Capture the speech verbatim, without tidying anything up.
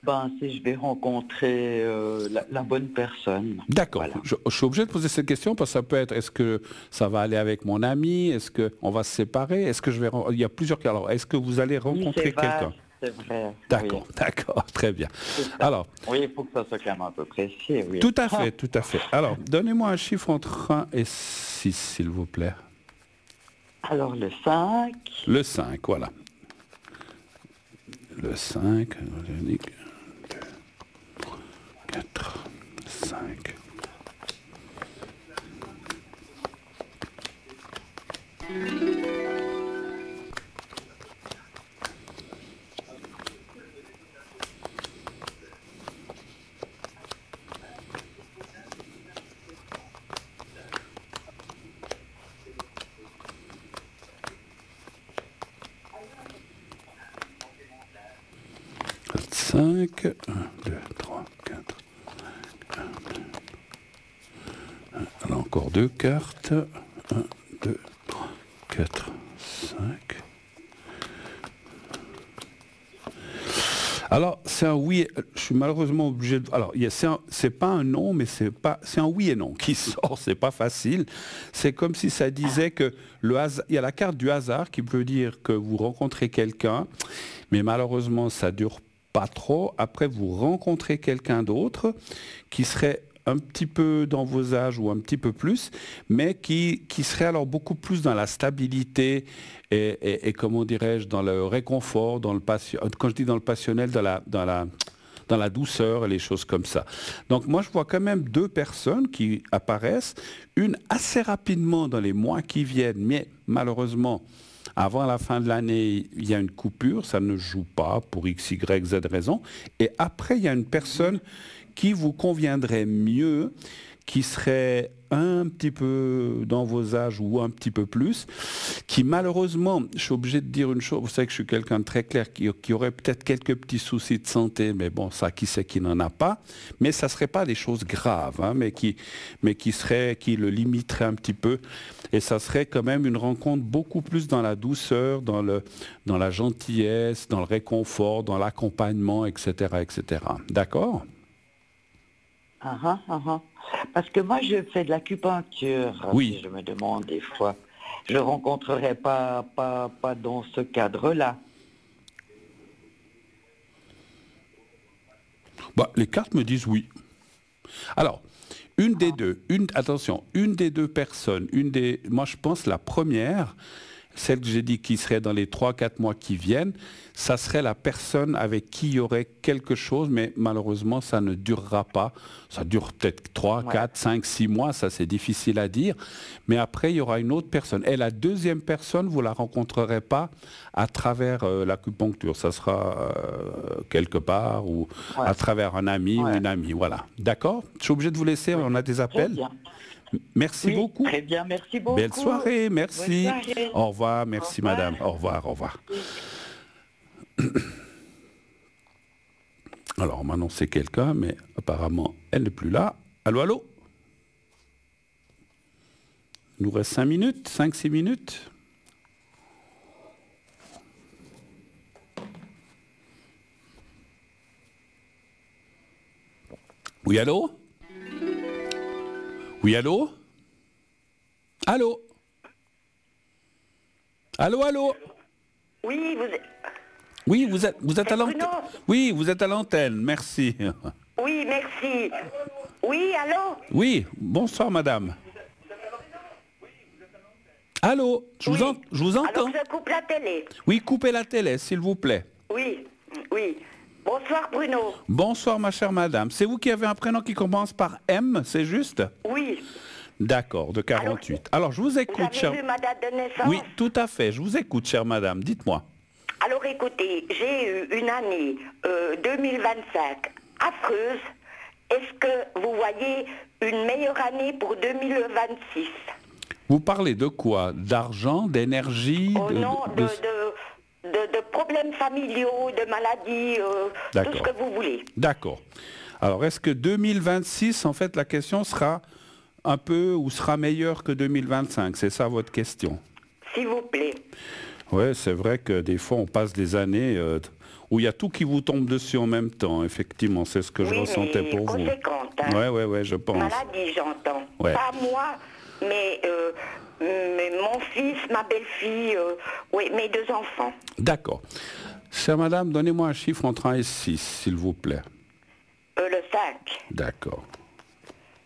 ben, si je vais rencontrer euh, la, la bonne personne. D'accord. Voilà. Je, je suis obligé de poser cette question parce que ça peut être, est-ce que ça va aller avec mon ami? Est-ce qu'on va se séparer? Est-ce que je vais... Il y a plusieurs cas. Alors, est-ce que vous allez Oui, rencontrer c'est quelqu'un? vaste, c'est vrai. D'accord, Oui, d'accord, très bien. c'est ça. Alors, Oui, il faut que ça soit quand même un peu précis, oui. tout à fait, tout à fait. Alors, donnez-moi un chiffre entre un et six, s'il vous plaît. Alors, le cinq. Le cinq, voilà. Le cinq, deux, quatre, cinq. cinq, un, deux, trois, quatre, un, deux, un. Alors encore deux cartes, un, deux, trois, quatre, cinq. Alors, c'est un oui, je suis malheureusement obligé de... Alors, c'est, un, c'est pas un non, mais c'est, pas, c'est un oui et non qui sort, c'est pas facile. C'est comme si ça disait que le hasard, il y a la carte du hasard qui peut dire que vous rencontrez quelqu'un, mais malheureusement, ça dure pas trop. Après, vous rencontrez quelqu'un d'autre qui serait un petit peu dans vos âges ou un petit peu plus, mais qui, qui serait alors beaucoup plus dans la stabilité et, et, et comment dirais-je, dans le réconfort, dans le passion, quand je dis dans le passionnel, dans la, dans la, dans la douceur et les choses comme ça. Donc moi, je vois quand même deux personnes qui apparaissent, une assez rapidement dans les mois qui viennent, mais malheureusement, avant la fin de l'année, il y a une coupure, ça ne joue pas pour X, Y, Z raison, et après, il y a une personne qui vous conviendrait mieux, qui serait un petit peu dans vos âges ou un petit peu plus, qui malheureusement, je suis obligé de dire une chose, vous savez que je suis quelqu'un de très clair, qui, qui aurait peut-être quelques petits soucis de santé, mais bon, ça, qui sait qui n'en a pas, mais ça ne serait pas des choses graves, hein, mais, qui, mais qui, serait, qui le limiterait un petit peu, et ça serait quand même une rencontre beaucoup plus dans la douceur, dans, le, dans la gentillesse, dans le réconfort, dans l'accompagnement, et cetera, et cetera. D'accord ? Ah, ah, ah, ah. Parce que moi, je fais de l'acupuncture, oui. Si je me demande des fois. Je ne rencontrerai pas, pas, pas dans ce cadre-là. Bah, les cartes me disent oui. Alors, une des ah. deux, une, attention, une des deux personnes, une des, moi je pense la première, celle que j'ai dit qui serait dans les trois quatre mois qui viennent, ça serait la personne avec qui il y aurait quelque chose, mais malheureusement, ça ne durera pas. Ça dure peut-être trois, quatre, cinq, six mois, ça c'est difficile à dire. Mais après, il y aura une autre personne. Et la deuxième personne, vous ne la rencontrerez pas à travers euh, l'acupuncture. Ça sera euh, quelque part ou ouais. à travers un ami ouais. ou une amie. Voilà. D'accord ? Je suis obligé de vous laisser, ouais. on a des appels. Merci oui, beaucoup. Très bien, merci beaucoup. Belle soirée, merci. Soirée. Au revoir, merci au revoir. madame. Au revoir, au revoir. Alors, on m'a annoncé quelqu'un, mais apparemment, elle n'est plus là. Allô, allô ? Il nous reste cinq minutes, cinq six minutes. Oui, allô ? Oui, allô ? Allô ? Allô, allô ? Oui, vous êtes... Oui, vous êtes, vous êtes à l'antenne. Oui, vous êtes à l'antenne, merci. Oui, merci. Oui, allô ? Oui, bonsoir madame. Allô, je, oui. vous, en, je vous entends. Alors je coupe la télé. Oui, coupez la télé, s'il vous plaît. Oui, oui. Bonsoir Bruno. Bonsoir ma chère madame. C'est vous qui avez un prénom qui commence par M, c'est juste ? Oui. D'accord, de quarante-huit. Alors, Alors je vous écoute, vous avez chère... vu ma date de naissance ? Oui, tout à fait. Je vous écoute, chère madame. Dites-moi. Alors écoutez, j'ai eu une année euh, deux mille vingt-cinq affreuse. Est-ce que vous voyez une meilleure année pour deux mille vingt-six ? Vous parlez de quoi ? D'argent, d'énergie ? Oh de, non, de, de, de, de, de problèmes familiaux, de maladies, euh, tout ce que vous voulez. D'accord. Alors, est-ce que deux mille vingt-six, en fait, la question sera un peu ou sera meilleure que deux mille vingt-cinq ? C'est ça votre question ? S'il vous plaît. Oui, c'est vrai que des fois, on passe des années, euh, où il y a tout qui vous tombe dessus en même temps, effectivement, c'est ce que je oui, ressentais mais pour vous. conséquente, hein. Ouais, ouais, ouais, je pense. Maladie, j'entends. Ouais. Pas moi, mais, euh, mais mon fils, ma belle-fille, euh, oui, mes deux enfants. D'accord. Chère madame, donnez-moi un chiffre entre un et six, s'il vous plaît. Euh, le cinq. D'accord.